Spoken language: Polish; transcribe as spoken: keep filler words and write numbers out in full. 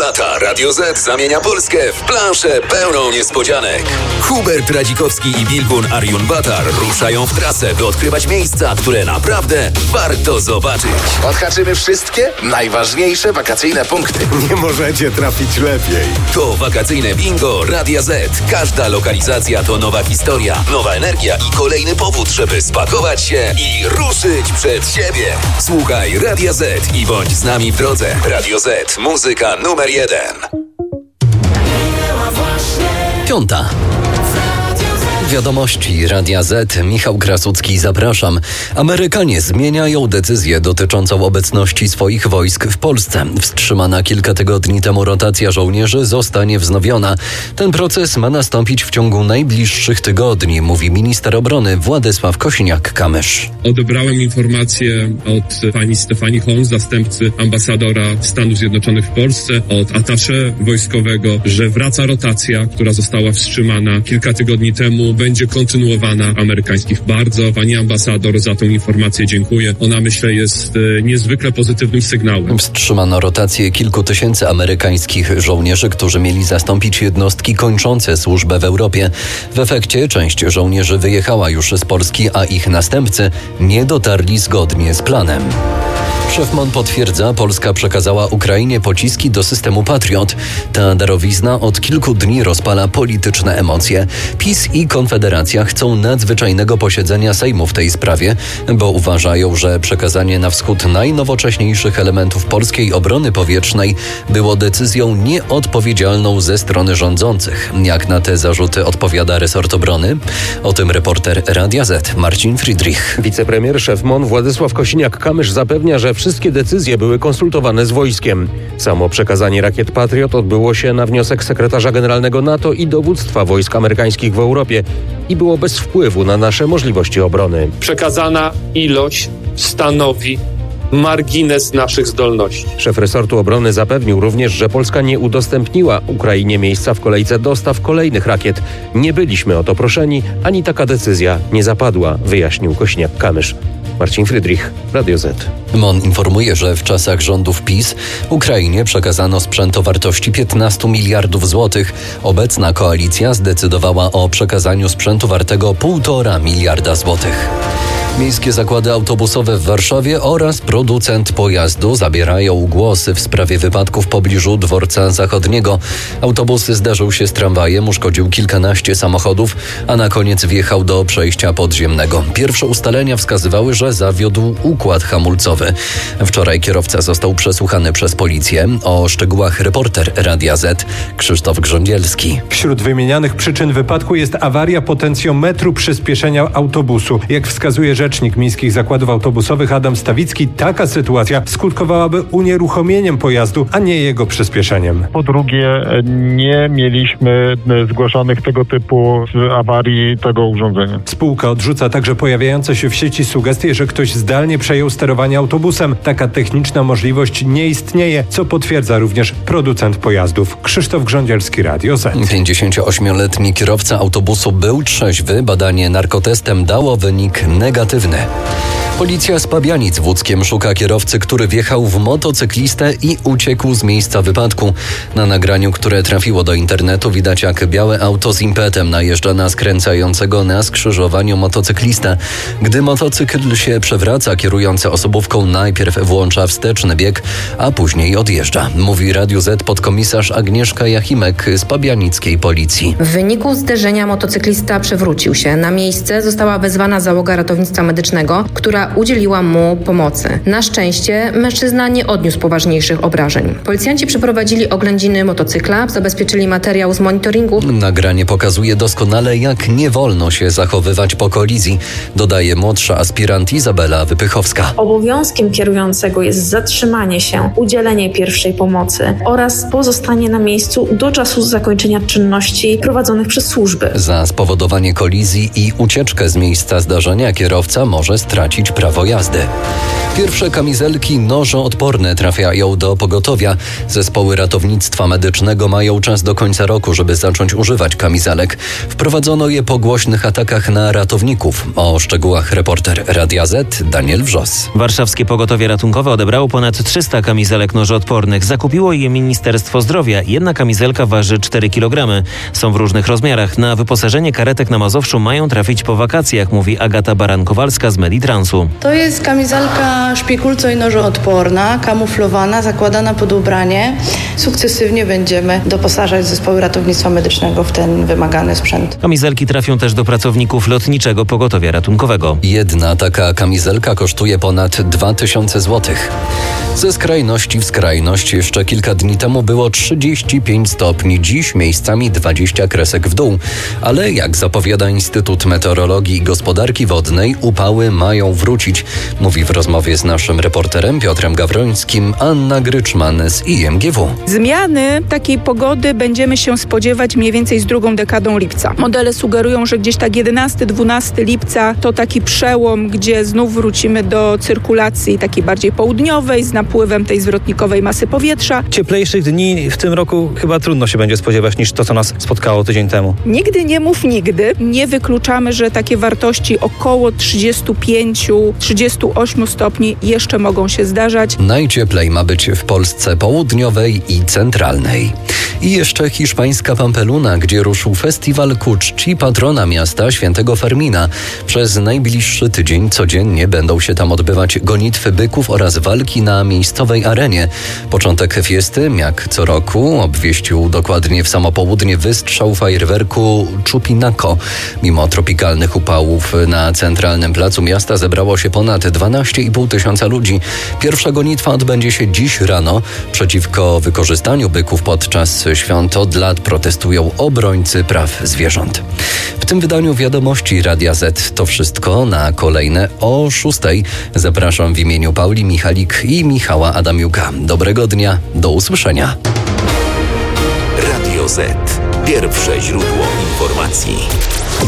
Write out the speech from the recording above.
lata Radio Z zamienia Polskę w planszę pełną niespodzianek. Hubert Radzikowski i Bilgun Arjun-Batar ruszają w trasę, by odkrywać miejsca, które naprawdę warto zobaczyć. Odhaczymy wszystkie najważniejsze wakacyjne punkty. Nie możecie trafić lepiej. To wakacyjne bingo Radia Z. Każda lokalizacja to nowa historia, nowa energia i kolejny powód, żeby spakować się i ruszyć przed siebie. Słuchaj Radia Z i bądź z nami w drodze. Radio Z. Muzyka numer jeden. Piąta. Wiadomości Radia Z. Michał Krasucki, zapraszam. Amerykanie zmieniają decyzję dotyczącą obecności swoich wojsk w Polsce. Wstrzymana kilka tygodni temu rotacja żołnierzy zostanie wznowiona. Ten proces ma nastąpić w ciągu najbliższych tygodni, mówi minister obrony Władysław Kosiniak-Kamysz. Odebrałem informację od pani Stefanii Holmes, zastępcy ambasadora Stanów Zjednoczonych w Polsce, od attaché wojskowego, że wraca rotacja, która została wstrzymana kilka tygodni temu, będzie kontynuowana w amerykańskich. Bardzo pani ambasador za tą informację dziękuję. Ona, myślę, jest e, niezwykle pozytywnym sygnałem. Wstrzymano rotację kilku tysięcy amerykańskich żołnierzy, którzy mieli zastąpić jednostki kończące służbę w Europie. W efekcie część żołnierzy wyjechała już z Polski, a ich następcy nie dotarli zgodnie z planem. Szef M O N potwierdza, Polska przekazała Ukrainie pociski do systemu Patriot. Ta darowizna od kilku dni rozpala polityczne emocje. PiS i Konfederacja chcą nadzwyczajnego posiedzenia Sejmu w tej sprawie, bo uważają, że przekazanie na wschód najnowocześniejszych elementów polskiej obrony powietrznej było decyzją nieodpowiedzialną ze strony rządzących. Jak na te zarzuty odpowiada resort obrony? O tym reporter Radia Z Marcin Friedrich. Wicepremier szef M O N Władysław Kosiniak-Kamysz zapewnia, że wszystkie decyzje były konsultowane z wojskiem. Samo przekazanie rakiet Patriot odbyło się na wniosek sekretarza generalnego NATO i dowództwa wojsk amerykańskich w Europie i było bez wpływu na nasze możliwości obrony. Przekazana ilość stanowi margines naszych zdolności. Szef resortu obrony zapewnił również, że Polska nie udostępniła Ukrainie miejsca w kolejce dostaw kolejnych rakiet. Nie byliśmy o to proszeni, ani taka decyzja nie zapadła, wyjaśnił Kosiniak-Kamysz. Marcin Friedrich, Radio Z. M O N informuje, że w czasach rządów PiS Ukrainie przekazano sprzęt o wartości piętnaście miliardów złotych. Obecna koalicja zdecydowała o przekazaniu sprzętu wartego półtora miliarda złotych. Miejskie zakłady autobusowe w Warszawie oraz producent pojazdu zabierają głosy w sprawie wypadku w pobliżu Dworca Zachodniego. Autobus zderzył się z tramwajem, uszkodził kilkanaście samochodów, a na koniec wjechał do przejścia podziemnego. Pierwsze ustalenia wskazywały, że zawiódł układ hamulcowy. Wczoraj kierowca został przesłuchany przez policję. O szczegółach reporter Radia Z Krzysztof Grządzielski. Wśród wymienianych przyczyn wypadku jest awaria potencjometru przyspieszenia autobusu. Jak wskazuje rzecznik Miejskich Zakładów Autobusowych Adam Stawicki, taka sytuacja skutkowałaby unieruchomieniem pojazdu, a nie jego przyspieszeniem. Po drugie, nie mieliśmy zgłoszonych tego typu awarii tego urządzenia. Spółka odrzuca także pojawiające się w sieci sugestie, że ktoś zdalnie przejął sterowanie autobusem. Taka techniczna możliwość nie istnieje, co potwierdza również producent pojazdów. Krzysztof Grządzielski, Radio Z. pięćdziesięcioośmioletni kierowca autobusu był trzeźwy. Badanie narkotestem dało wynik negatywny. Policja z Pabianic w Łódzkiem szuka kierowcy, który wjechał w motocyklistę i uciekł z miejsca wypadku. Na nagraniu, które trafiło do internetu, widać, jak białe auto z impetem najeżdża na skręcającego na skrzyżowaniu motocyklistę. Gdy motocykl się przewraca, kierujący osobówką najpierw włącza wsteczny bieg, a później odjeżdża. Mówi Radiu Z podkomisarz Agnieszka Jachimek z pabianickiej policji. W wyniku zderzenia motocyklista przewrócił się. Na miejsce została wezwana załoga ratownictwa medycznego, która udzieliła mu pomocy. Na szczęście mężczyzna nie odniósł poważniejszych obrażeń. Policjanci przeprowadzili oględziny motocykla, zabezpieczyli materiał z monitoringu. Nagranie pokazuje doskonale, jak nie wolno się zachowywać po kolizji, dodaje młodsza aspirant Izabela Wypychowska. Obowiązkiem kierującego jest zatrzymanie się, udzielenie pierwszej pomocy oraz pozostanie na miejscu do czasu zakończenia czynności prowadzonych przez służby. Za spowodowanie kolizji i ucieczkę z miejsca zdarzenia kierowca kierowca może stracić prawo jazdy. Pierwsze kamizelki nożoodporne trafiają do pogotowia. Zespoły ratownictwa medycznego mają czas do końca roku, żeby zacząć używać kamizelek. Wprowadzono je po głośnych atakach na ratowników. O szczegółach reporter Radia Z Daniel Wrzos. Warszawskie Pogotowie Ratunkowe odebrało ponad trzysta kamizelek nożoodpornych. Zakupiło je Ministerstwo Zdrowia. Jedna kamizelka waży cztery kilogramy. Są w różnych rozmiarach. Na wyposażenie karetek na Mazowszu mają trafić po wakacjach, mówi Agata Baran-Kowalska z Meditransu. To jest kamizelka szpikulco- i nożoodporna, kamuflowana, zakładana pod ubranie. Sukcesywnie będziemy doposażać zespoły ratownictwa medycznego w ten wymagany sprzęt. Kamizelki trafią też do pracowników Lotniczego Pogotowia Ratunkowego. Jedna taka kamizelka kosztuje ponad dwa tysiące złotych. Ze skrajności w skrajność jeszcze kilka dni temu było trzydzieści pięć stopni, dziś miejscami dwadzieścia kresek w dół. Ale jak zapowiada Instytut Meteorologii i Gospodarki Wodnej, upały mają wrócić, mówi w rozmowie z naszym reporterem Piotrem Gawrońskim Anna Gryczman z I M G W. Zmiany takiej pogody będziemy się spodziewać mniej więcej z drugą dekadą lipca. Modele sugerują, że gdzieś tak jedenastego dwunastego lipca to taki przełom, gdzie znów wrócimy do cyrkulacji takiej bardziej południowej z napływem tej zwrotnikowej masy powietrza. Cieplejszych dni w tym roku chyba trudno się będzie spodziewać niż to, co nas spotkało tydzień temu. Nigdy nie mów nigdy. Nie wykluczamy, że takie wartości około trzydzieści pięć do trzydziestu ośmiu stopni jeszcze mogą się zdarzać. Najcieplej ma być w Polsce południowej i centralnej. I jeszcze hiszpańska Pampeluna, gdzie ruszył festiwal ku czci patrona miasta, świętego Fermina. Przez najbliższy tydzień codziennie będą się tam odbywać gonitwy byków oraz walki na miejscowej arenie. Początek fiesty, jak co roku, obwieścił dokładnie w samo południe wystrzał fajerwerku Chupinaco. Mimo tropikalnych upałów na centralnym placu miasta zebrało się ponad dwanaście i pół tysiąca ludzi. Pierwsza gonitwa odbędzie się dziś rano. Przeciwko wykorzystaniu byków podczas świąt od lat protestują obrońcy praw zwierząt. W tym wydaniu wiadomości Radia Z to wszystko. Na kolejne o szóstej zapraszam w imieniu Pauli Michalik i Michała Adamiuka. Dobrego dnia, do usłyszenia. Radio Z. Pierwsze źródło informacji.